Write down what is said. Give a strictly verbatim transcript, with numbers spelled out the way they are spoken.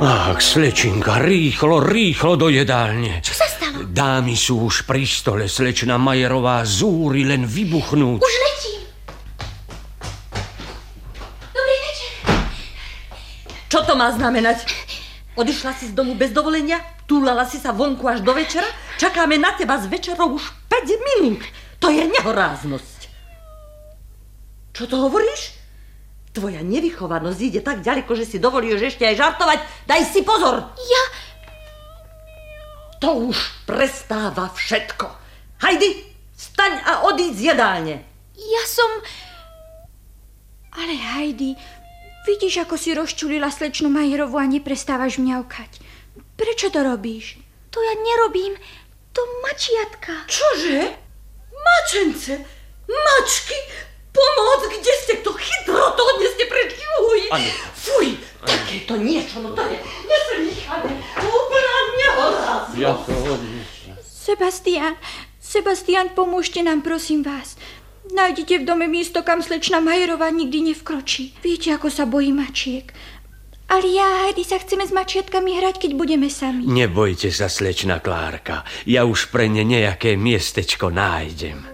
Ach, slečinka, rýchlo, rýchlo do jedálne. Čo sa stalo? Dámy sú už pri stole, slečna Majerová, zúri len vybuchnúť. Už letím. Dobrý večer. Čo to má znamenať? Odišla si z domu bez dovolenia? Túlala si sa vonku až do večera? Čakáme na teba s večerou už päť minút. To je nehoráznosť. Čo to hovoríš? Tvoja nevychovanosť ide tak ďaleko, že si dovolíš ešte aj žartovať. Daj si pozor. Ja... To už prestáva všetko. Hajdi, staň a odíď z jedálne. Ja som... Ale Heidi, vidíš, ako si rozčulila slečnu Majerovú a neprestávaš mňaukať. Prečo to robíš? To ja nerobím. To mačiatka. Čože? Mačence? Mačky? Pomoc, kde ste? Kto chytro to odneste preč? Juj! Fuj, takéto niečo, no to je neslychané. Úplná nehoráznosť. Ja to odnesem. Sebastián, Sebastián, pomôžte nám, prosím vás. Nájdete v dome miesto, kam slečna Majerová nikdy nevkročí. Viete, ako sa bojí mačiek. Ale ja a Heidi sa chceme s mačiatkami hrať, keď budeme sami. Nebojte sa, slečna Klárka. Ja už pre ne nejaké miestečko nájdem.